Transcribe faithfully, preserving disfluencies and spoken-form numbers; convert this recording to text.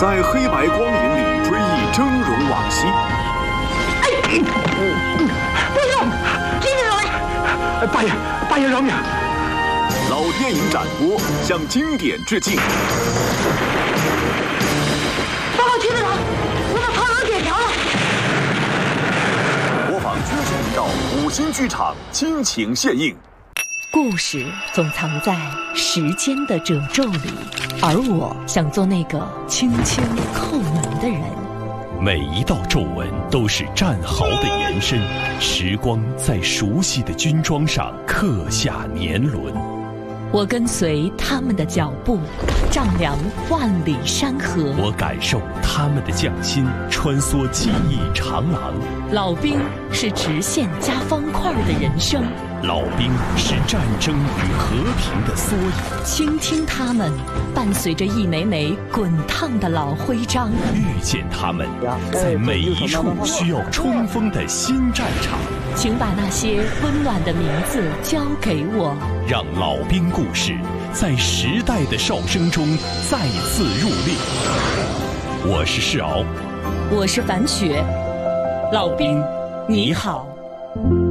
在黑白光影里追忆峥嵘往昔。 哎，不用，金人来！ 八爷，八爷饶命！ 老电影展播向经典致敬。 报告区队长，我把炮楼点着了。 播放军事频道五星剧场亲情献映。 故事总藏在时间的褶皱里，而我想做那个轻轻叩门的人。 每一道皱纹都是战壕的延伸，时光在熟悉的军装上刻下年轮。 我跟随他们的脚步，丈量万里山河。 我感受他们的匠心，穿梭记忆长廊。 老兵是直线加方块的人生， 老兵是战争与和平的缩影。 倾听他们，伴随着一枚枚滚烫的老徽章。 遇见他们，在每一处需要冲锋的新战场。 请把那些温暖的名字交给我， 让老兵故事在时代的哨声中再次入列。我是世敖， 我是樊雪，老兵，你好。